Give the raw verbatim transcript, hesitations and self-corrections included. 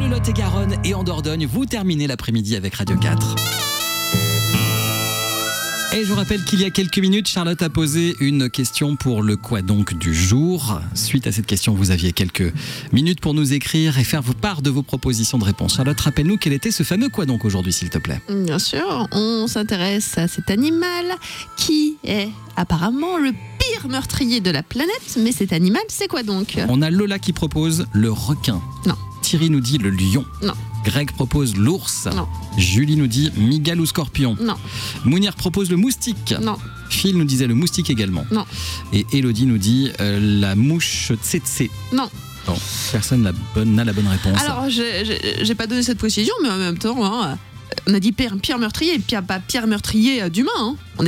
Lot-et-Garonne et en Dordogne. Vous terminez l'après-midi avec Radio quatre. Et je vous rappelle qu'il y a quelques minutes, Charlotte a posé une question pour le quoi donc du jour. Suite à cette question, vous aviez quelques minutes pour nous écrire et faire part de vos propositions de réponse. Charlotte, rappelle-nous quel était ce fameux quoi donc aujourd'hui, s'il te plaît. Bien sûr, on s'intéresse à cet animal qui est apparemment le pire meurtrier de la planète. Mais cet animal, c'est quoi donc ? On a Lola qui propose le requin. Non. Thierry nous dit le lion. Non. Greg propose l'ours. Non. Julie nous dit migale ou scorpion. Non. Mounir propose le moustique. Non. Phil nous disait le moustique également. Non. Et Elodie nous dit euh, la mouche tsetse. Non. Bon, personne n'a bonne, n'a la bonne réponse. Alors, j'ai, j'ai, j'ai pas donné cette précision, mais en même temps, hein, on a dit pire, pire meurtrier, pire, pas pire meurtrier d'humains. Hein. On est